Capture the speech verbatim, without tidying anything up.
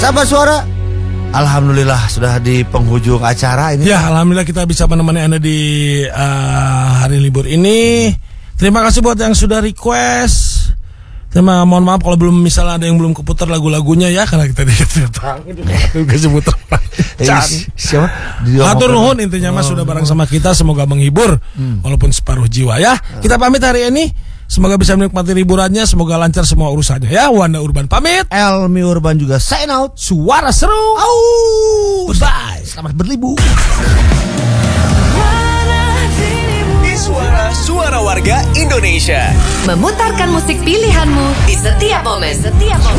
Sahabat Suara, alhamdulillah sudah di penghujung acara ini. Ya, alhamdulillah kita bisa menemani Anda di uh, hari libur ini. Terima kasih buat yang sudah request. Terima mohon maaf kalau belum misalnya ada yang belum keputar lagu-lagunya ya, karena kita tidak tahu juga seputar. Siapa? Hatur nuhun intinya mas sudah bareng sama kita, semoga menghibur hmm. walaupun separuh jiwa ya. Kita pamit hari ini. Semoga bisa menikmati liburannya, semoga lancar semua urusannya ya. Wanda Urban pamit. Elmi Urban juga sign out. Suara seru. Au. Bye. Selamat berlibur. Suara Suara Warga Indonesia, memutarkan musik pilihanmu di setiap momen, setiap momen.